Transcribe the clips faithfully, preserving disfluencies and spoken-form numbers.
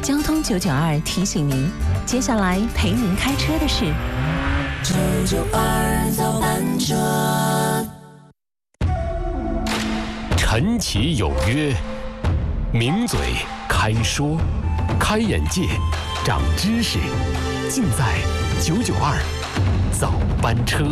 交通九九二提醒您，接下来陪您开车的是九九二早班车。 晨起有约，名嘴开说，开眼界，长知识，尽在九九二早班车。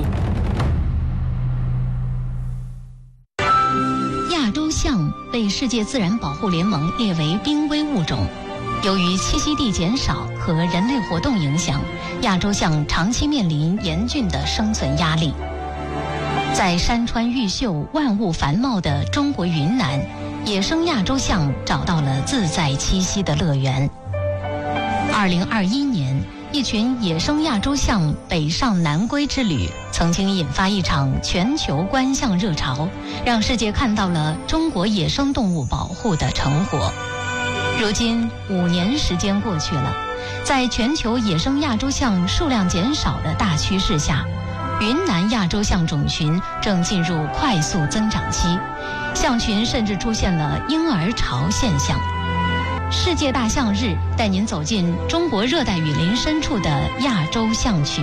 亚洲象被世界自然保护联盟列为濒危物种。由于栖息地减少和人类活动影响，亚洲象长期面临严峻的生存压力。在山川毓秀、万物繁茂的中国云南，野生亚洲象找到了自在栖息的乐园。二零二一年，一群野生亚洲象北上南归之旅，曾经引发一场全球观象热潮，让世界看到了中国野生动物保护的成果。如今五年时间过去了，在全球野生亚洲象数量减少的大趋势下，云南亚洲象种群正进入快速增长期，象群甚至出现了婴儿潮现象。世界大象日带您走进中国热带雨林深处的亚洲象群。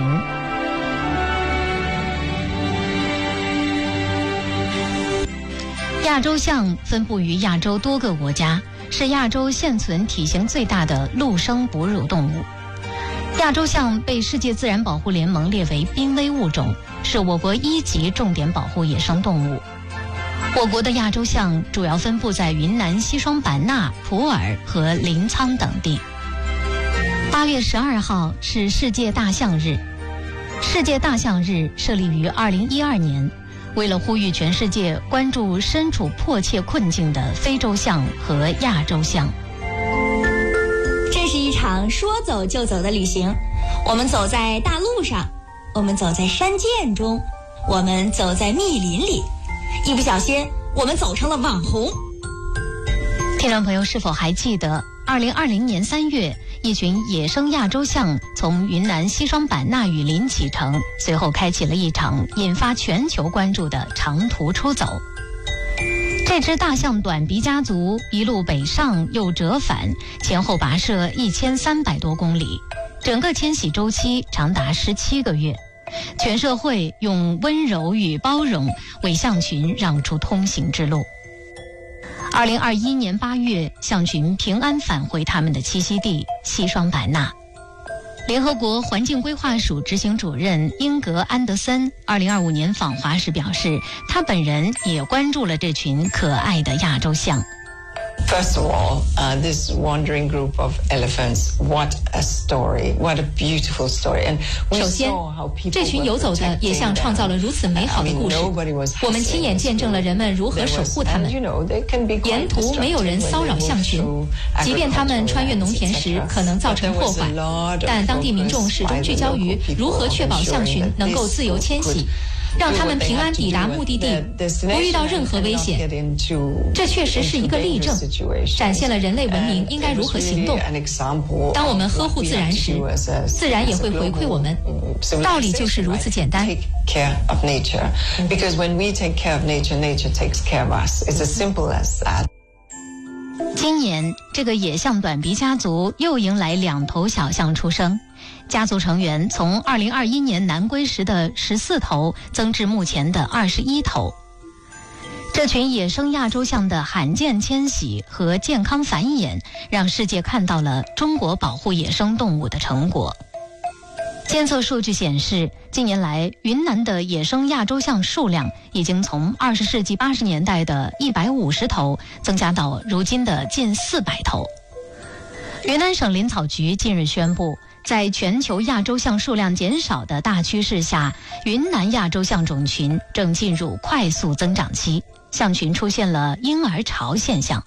亚洲象分布于亚洲多个国家，是亚洲现存体型最大的陆生哺乳动物。亚洲象被世界自然保护联盟列为濒危物种，是我国一级重点保护野生动物。我国的亚洲象主要分布在云南西双版纳、普洱和临沧等地。八月十二号是世界大象日。世界大象日设立于二零一二年，为了呼吁全世界关注身处迫切困境的非洲象和亚洲象。 这是一场说走就走的旅行，我们走在大路上，我们走在山涧中，我们走在密林里，一不小心我们走成了网红。 听众朋友是否还记得二零二零年三月，一群野生亚洲象从云南西双版纳雨林启程，随后开启了一场引发全球关注的长途出走。这支大象短鼻家族一路北上又折返，前后跋涉一千三百多公里，整个迁徙周期长达十七个月。全社会用温柔与包容为象群让出通行之路。二零二一年八月，象群平安返回他们的栖息地西双版纳。联合国环境规划署执行主任英格安德森二零二五年访华时表示，他本人也关注了这群可爱的亚洲象。 First of all, uh, this wandering group of elephants, what a story, what a beautiful story. And we 首先 saw how people 这群游走的野象创造了如此美好的故事，我们亲眼见证了人们如何守护它们。沿途没有人骚扰象群，即便他们穿越农田时可能造成破坏，但当地民众始终聚焦于如何确保象群能够自由迁徙，让他们平安抵达目的地，不遇到任何危险。这确实是一个例证，展现了人类文明应该如何行动。当我们呵护自然时，自然也会回馈我们。道理就是如此简单。 今年，这个野象短鼻家族又迎来两头小象出生。家族成员从二零二一年南归时的十四头增至目前的二十一头。这群野生亚洲象的罕见迁徙和健康繁衍，让世界看到了中国保护野生动物的成果。监测数据显示，近年来云南的野生亚洲象数量已经从二十世纪八十年代的一百五十头增加到如今的近四百头。云南省林草局近日宣布，在全球亚洲象数量减少的大趋势下，云南亚洲象种群正进入快速增长期，象群出现了婴儿潮现象。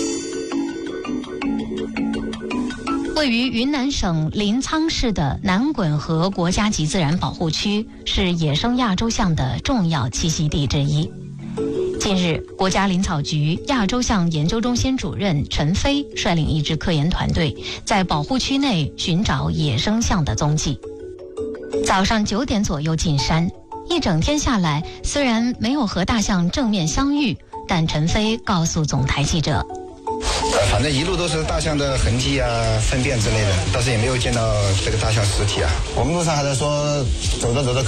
位于云南省临沧市的南滚河国家级自然保护区是野生亚洲象的重要栖息地之一。近日，国家林草局亚洲象研究中心主任陈飞率领一支科研团队在保护区内寻找野生象的踪迹。早上九点左右进山，一整天下来，虽然没有和大象正面相遇，但陈飞告诉总台记者， 反正一路都是大象的痕迹啊、粪便之类的，但是也没有见到这个大象实体啊。我们路上还在说，走着走着可